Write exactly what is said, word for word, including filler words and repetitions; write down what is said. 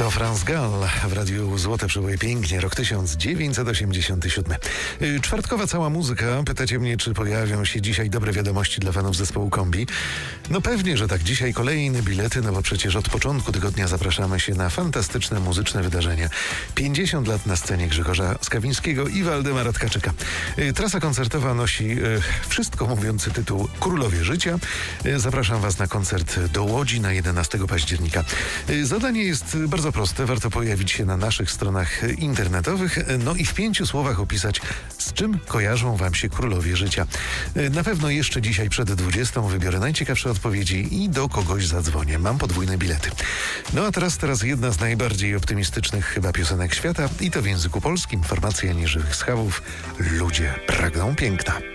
To Franz Gall w radiu Złote Przeboje. Pięknie, rok tysiąc dziewięćset osiemdziesiąty siódmy. Czwartkowa cała muzyka. Pytacie mnie, czy pojawią się dzisiaj dobre wiadomości dla fanów zespołu Kombi? No pewnie, że tak. Dzisiaj kolejne bilety, no bo przecież od początku tygodnia zapraszamy się na fantastyczne muzyczne wydarzenia. pięćdziesiąt lat na scenie Grzegorza Skawińskiego i Waldemara Tkaczyka. Trasa koncertowa nosi wszystko mówiący tytuł Królowie Życia. Zapraszam Was na koncert do Łodzi na jedenastego października. Zadanie jest bardzo proste. Warto pojawić się na naszych stronach internetowych, no i w pięciu słowach opisać, z czym kojarzą Wam się Królowie Życia. Na pewno jeszcze dzisiaj przed dwudziestą wybiorę najciekawsze odpowiedzi i do kogoś zadzwonię. Mam podwójne bilety. No a teraz, teraz jedna z najbardziej optymistycznych chyba piosenek świata i to w języku polskim. Formacja Nieżywych Schawów. Ludzie pragną piękna.